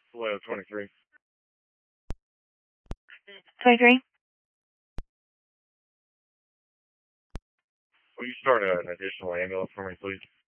Hello, 23. 23. Will you start an additional ambulance for me, please?